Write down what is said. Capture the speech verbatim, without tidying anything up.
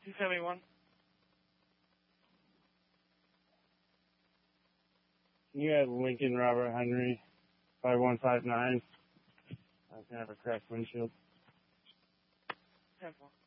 two seventy-one. Can you add Lincoln Robert Henry, five one five nine? I can have a cracked windshield. ten four.